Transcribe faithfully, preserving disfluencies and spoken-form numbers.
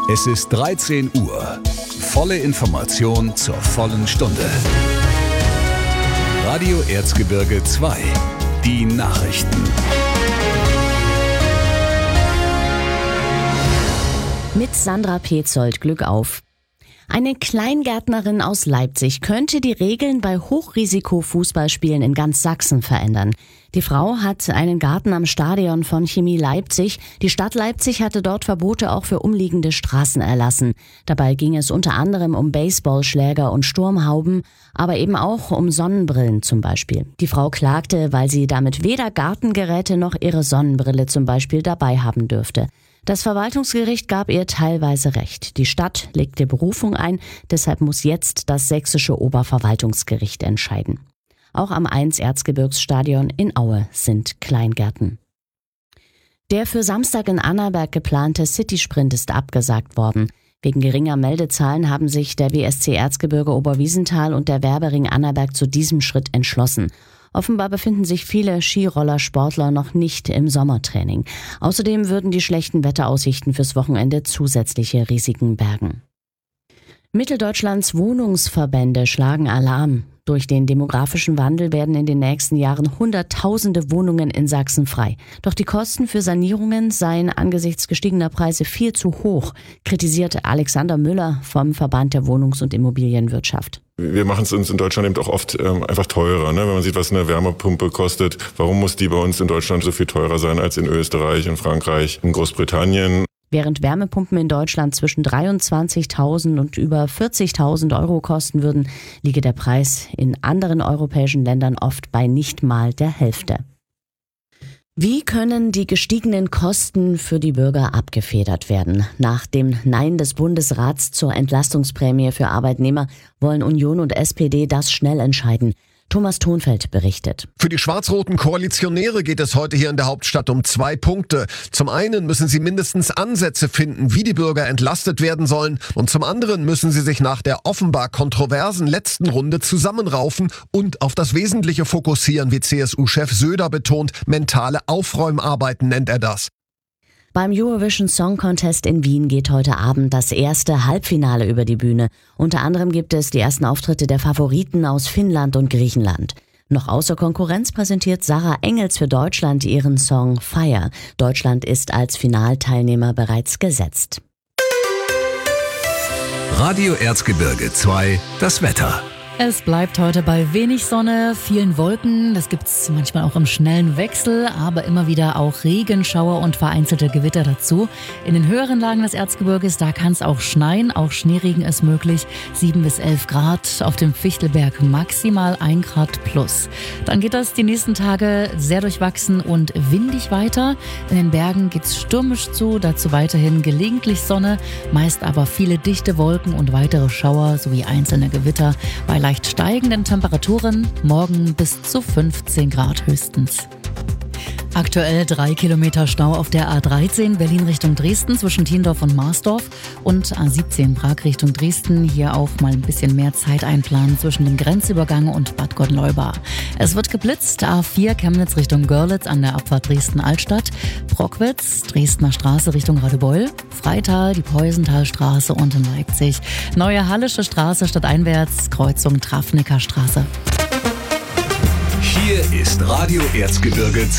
Es ist dreizehn Uhr. Volle Information zur vollen Stunde. Radio Erzgebirge zwei. Die Nachrichten. Mit Sandra Petzold, Glück auf. Eine Kleingärtnerin aus Leipzig könnte die Regeln bei Hochrisiko-Fußballspielen in ganz Sachsen verändern. Die Frau hat einen Garten am Stadion von Chemie Leipzig. Die Stadt Leipzig hatte dort Verbote auch für umliegende Straßen erlassen. Dabei ging es unter anderem um Baseballschläger und Sturmhauben, aber eben auch um Sonnenbrillen zum Beispiel. Die Frau klagte, weil sie damit weder Gartengeräte noch ihre Sonnenbrille zum Beispiel dabei haben dürfte. Das Verwaltungsgericht gab ihr teilweise Recht. Die Stadt legte Berufung ein, deshalb muss jetzt das sächsische Oberverwaltungsgericht entscheiden. Auch am Eins-Erzgebirgsstadion in Aue sind Kleingärten. Der für Samstag in Annaberg geplante Citysprint ist abgesagt worden. Wegen geringer Meldezahlen haben sich der W S C Erzgebirge Oberwiesenthal und der Werbering Annaberg zu diesem Schritt entschlossen. Offenbar befinden sich viele Skirollersportler noch nicht im Sommertraining. Außerdem würden die schlechten Wetteraussichten fürs Wochenende zusätzliche Risiken bergen. Mitteldeutschlands Wohnungsverbände schlagen Alarm. Durch den demografischen Wandel werden in den nächsten Jahren Hunderttausende Wohnungen in Sachsen frei. Doch die Kosten für Sanierungen seien angesichts gestiegener Preise viel zu hoch, kritisiert Alexander Müller vom Verband der Wohnungs- und Immobilienwirtschaft. Wir machen es uns in Deutschland eben auch oft ähm, einfach teurer, ne? Wenn man sieht, was eine Wärmepumpe kostet. Warum muss die bei uns in Deutschland so viel teurer sein als in Österreich, in Frankreich, in Großbritannien? Während Wärmepumpen in Deutschland zwischen dreiundzwanzigtausend und über vierzigtausend Euro kosten würden, liege der Preis in anderen europäischen Ländern oft bei nicht mal der Hälfte. Wie können die gestiegenen Kosten für die Bürger abgefedert werden? Nach dem Nein des Bundesrats zur Entlastungsprämie für Arbeitnehmer wollen Union und S P D das schnell entscheiden. Thomas Thonfeld berichtet. Für die schwarz-roten Koalitionäre geht es heute hier in der Hauptstadt um zwei Punkte. Zum einen müssen sie mindestens Ansätze finden, wie die Bürger entlastet werden sollen. Und zum anderen müssen sie sich nach der offenbar kontroversen letzten Runde zusammenraufen und auf das Wesentliche fokussieren, wie C S U-Chef Söder betont. Mentale Aufräumarbeiten nennt er das. Beim Eurovision Song Contest in Wien geht heute Abend das erste Halbfinale über die Bühne. Unter anderem gibt es die ersten Auftritte der Favoriten aus Finnland und Griechenland. Noch außer Konkurrenz präsentiert Sarah Engels für Deutschland ihren Song Fire. Deutschland ist als Finalteilnehmer bereits gesetzt. Radio Erzgebirge zwei, das Wetter. Es bleibt heute bei wenig Sonne, vielen Wolken, das gibt's manchmal auch im schnellen Wechsel, aber immer wieder auch Regenschauer und vereinzelte Gewitter dazu. In den höheren Lagen des Erzgebirges, da kann es auch schneien, auch Schneeregen ist möglich, sieben bis elf Grad, auf dem Fichtelberg maximal ein Grad plus. Dann geht das die nächsten Tage sehr durchwachsen und windig weiter. In den Bergen geht's stürmisch zu, dazu weiterhin gelegentlich Sonne, meist aber viele dichte Wolken und weitere Schauer sowie einzelne Gewitter bei leicht steigenden Temperaturen, morgen bis zu fünfzehn Grad höchstens. Aktuell drei Kilometer Stau auf der A dreizehn Berlin Richtung Dresden zwischen Tiendorf und Marsdorf und A siebzehn Prag Richtung Dresden. Hier auch mal ein bisschen mehr Zeit einplanen zwischen dem Grenzübergang und Bad Godleubah. Es wird geblitzt. A vier Chemnitz Richtung Görlitz an der Abfahrt Dresden-Altstadt. Brockwitz, Dresdner Straße Richtung Radebeul. Freital, die Peusenthalstraße und in Leipzig. Neue Hallische Straße stadteinwärts, Kreuzung Trafnicker Straße. Hier ist Radio Erzgebirge